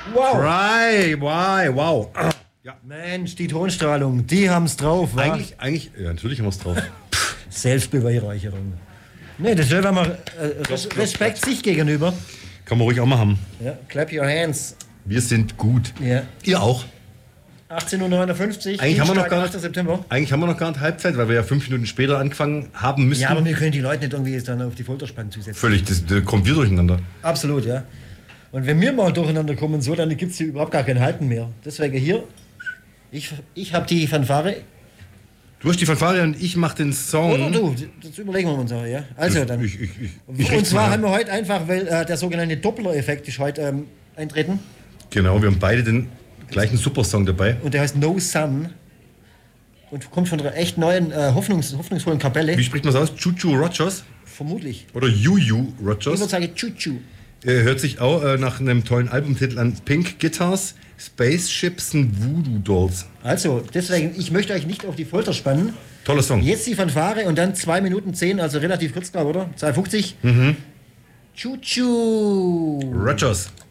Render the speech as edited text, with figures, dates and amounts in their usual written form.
Wow. Wow. Ja. Mensch, die Tonstrahlung, die haben's drauf. Wa? Eigentlich, ja, natürlich haben wir es drauf. Selbstbeweihräucherung. Nee, das wäre mal Respekt sich gegenüber. Kann man ruhig auch mal haben. Ja, clap your hands. Wir sind gut. Ja. Ihr auch. 18:59 Uhr, Eigentlich haben wir noch gar 8. September. Eigentlich haben wir noch gar nicht Halbzeit, weil wir ja 5 Minuten später angefangen haben müssen. Ja, aber wir können die Leute nicht irgendwie dann auf die Folter spannen zusetzen. Völlig, das kommt wir durcheinander. Absolut, ja. Und wenn wir mal durcheinander kommen, so, dann gibt es hier überhaupt gar kein Halten mehr. Deswegen hier, ich habe die Fanfare. Du hast die Fanfare und ich mache den Song. Oder du, das überlegen wir uns auch, ja. Also dann. Ich und zwar haben wir heute einfach, weil der sogenannte Doppler-Effekt ist heute eintreten. Genau, wir haben beide den gleichen Supersong dabei. Und der heißt No Sun. Und kommt von einer echt neuen, hoffnungsvollen Kapelle. Wie spricht man es aus? Chuchu Rogers? Vermutlich. Oder Juju Ich Rogers? würde sagen Chuchu. Hört sich auch nach einem tollen Albumtitel an. Pink Guitars, Spaceships und Voodoo Dolls. Also, deswegen, ich möchte euch nicht auf die Folter spannen. Toller Song. Jetzt die Fanfare und dann 2 Minuten 10, also relativ kurz, glaube ich, oder? 2,50. Mhm. Chuchu. Rogers.